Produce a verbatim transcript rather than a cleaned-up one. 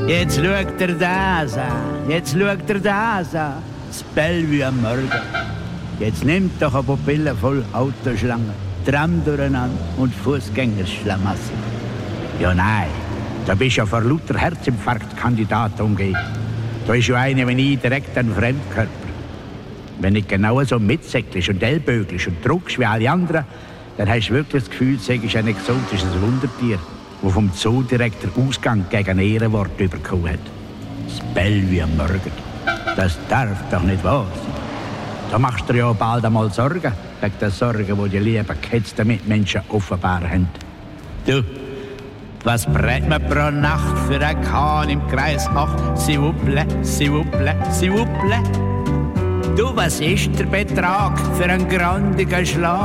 Jetzt schaut er das an, jetzt schaut er das an. Das Bellevue am Morgen. Jetzt nimmt doch eine Pupille voll Autoschlangen, Tram durcheinander und Fußgängerschlamassel. Ja nein, da bist du ja vor lauter Herzinfarktkandidaten umgeben. Da ist ja einer wie ich direkt ein Fremdkörper. Wenn du genau so mitsäckelst und ellbögelst und druckst wie alle anderen, dann hast du wirklich das Gefühl, du seist ein exotisches Wundertier, das vom Zoo direkt den Ausgang gegen ein Ehrenwort bekommen hat. Das Bellevue am Morgen. Das darf doch nicht wahr sein. Da machst du dir ja bald einmal Sorgen, wegen der Sorgen, die die lieben gehetzten Mitmenschen offenbar haben. Du, was brät man pro Nacht für einen Kahn im Kreis acht? S'il vous plaît, s'il vous plaît, s'il vous plaît. Du, was ist der Betrag für einen grandigen Schlag?